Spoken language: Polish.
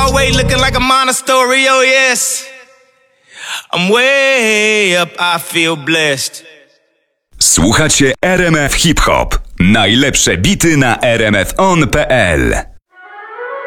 hallway looking like a monastery, oh yes. I'm way up, I feel blessed. Słuchacie RMF Hip Hop. Najlepsze bity na rmfon.pl.